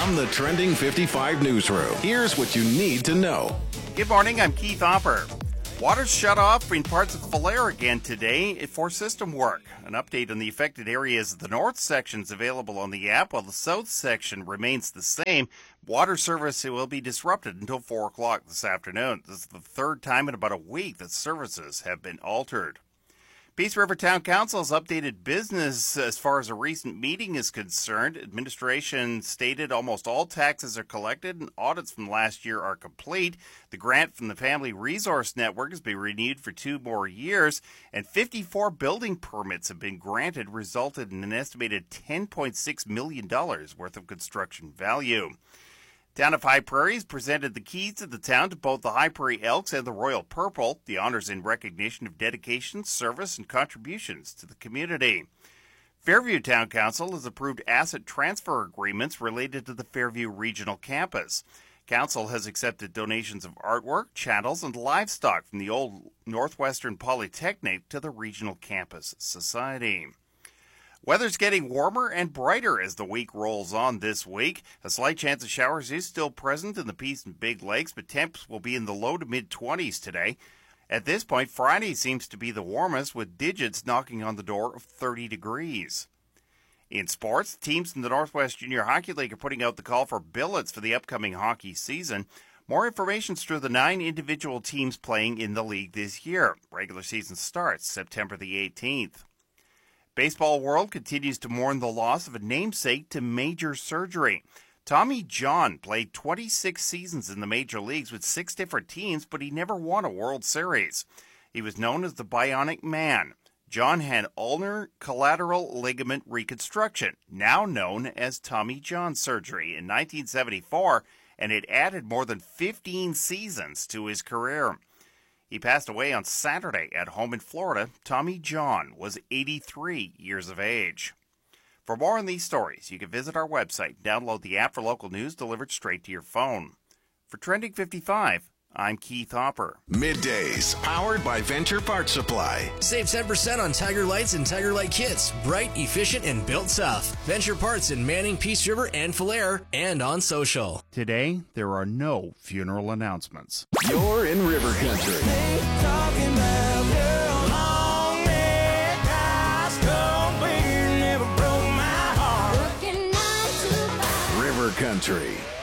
From the Trending 55 newsroom, here's what you need to know. Good morning, I'm Keith Hopper. Water's shut off in parts of Falher again today for system work. An update on the affected areas of the north section is available on the app, while the south section remains the same. Water service will be disrupted until 4 o'clock this afternoon. This is the third time in about a week that services have been altered. Peace River Town Council has updated business as far as a recent meeting is concerned. Administration stated almost all taxes are collected and audits from last year are complete. The grant from the Family Resource Network has been renewed for 2 more years, and 54 building permits have been granted, resulted in an estimated $10.6 million worth of construction value. Town of High Prairie presented the keys of the town to both the High Prairie Elks and the Royal Purple. The honors in recognition of dedication, service, and contributions to the community. Fairview Town Council has approved asset transfer agreements related to the Fairview Regional Campus. Council has accepted donations of artwork, chattels, and livestock from the old Northwestern Polytechnic to the Regional Campus Society. Weather's getting warmer and brighter as the week rolls on this week. A slight chance of showers is still present in the Peace and Big Lakes, but temps will be in the low to mid-20s today. At this point, Friday seems to be the warmest, with digits knocking on the door of 30 degrees. In sports, teams in the Northwest Junior Hockey League are putting out the call for billets for the upcoming hockey season. More information through the 9 individual teams playing in the league this year. Regular season starts September the 18th. Baseball world continues to mourn the loss of a namesake to major surgery. Tommy John played 26 seasons in the major leagues with 6 different teams, but he never won a World Series. He was known as the Bionic Man. John had ulnar collateral ligament reconstruction, now known as Tommy John surgery, in 1974, and it added more than 15 seasons to his career. He passed away on Saturday at home in Florida. Tommy John was 83 years of age. For more on these stories, you can visit our website, download the app for local news delivered straight to your phone. For Trending 55, I'm Keith Hopper. Middays, powered by Venture Parts Supply. Save 10% on Tiger Lights and Tiger Light kits. Bright, efficient, and built tough. Venture Parts in Manning, Peace River, and Falher, and on social. Today, there are no funeral announcements. You're in River Country. River Country.